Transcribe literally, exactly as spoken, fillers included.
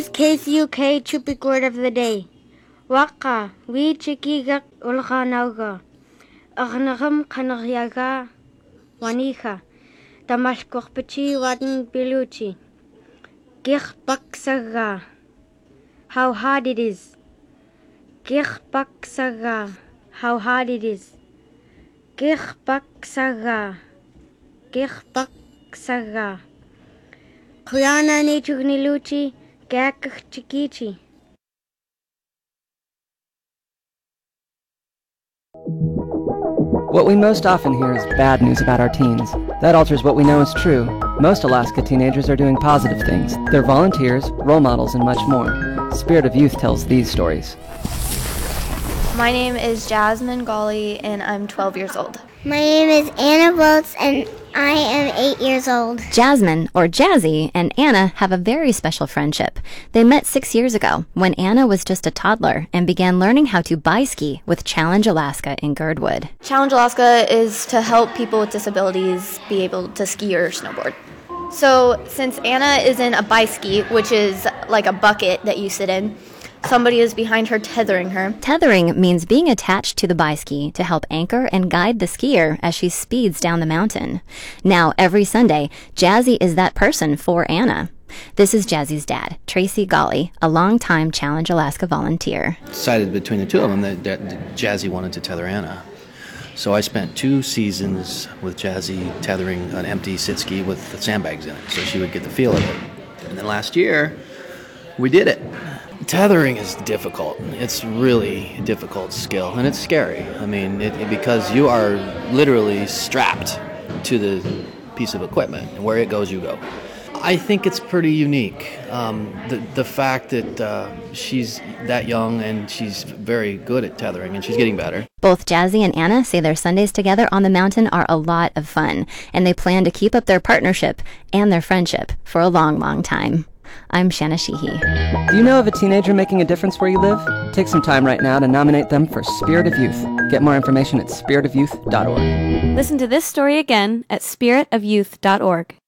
K C U K Chupic word of the day. Waka, we chikigak ulhanauga. Aghnagam kanagyaga wanika. Damashkorpachi wadan biluchi. Gich baksaga. How hard it is. Gich baksaga. How hard it is. Gich baksaga. Gich baksaga. Kuyana ni chugniluchi. Gakach chikichi. What we most often hear is bad news about our teens. That alters what we know is true. Most Alaska teenagers are doing positive things. They're volunteers, role models, and much more. Spirit of Youth tells these stories. My name is Jasmine Golly, and I'm twelve years old. My name is Anna Boats, and I am eight years old. Jasmine, or Jazzy, and Anna have a very special friendship. They met six years ago when Anna was just a toddler and began learning how to bi-ski with Challenge Alaska in Girdwood. Challenge Alaska is to help people with disabilities be able to ski or snowboard. So since Anna is in a bi-ski, which is like a bucket that you sit in, somebody is behind her tethering her. Tethering means being attached to the bi-ski to help anchor and guide the skier as she speeds down the mountain. Now, every Sunday, Jazzy is that person for Anna. This is Jazzy's dad, Tracy Golly, a longtime Challenge Alaska volunteer. Decided between the two of them that, that Jazzy wanted to tether Anna. So I spent two seasons with Jazzy tethering an empty sit ski with the sandbags in it, so she would get the feel of it. And then last year, we did it. Tethering is difficult. It's really a difficult skill, and it's scary. I mean, it, it, because you are literally strapped to the piece of equipment, and where it goes, you go. I think it's pretty unique. Um, the the fact that uh, she's that young and she's very good at tethering, and she's getting better. Both Jazzy and Anna say their Sundays together on the mountain are a lot of fun, and they plan to keep up their partnership and their friendship for a long, long time. I'm Shanna Sheehy. Do you know of a teenager making a difference where you live? Take some time right now to nominate them for Spirit of Youth. Get more information at spirit of youth dot org. Listen to this story again at spirit of youth dot org.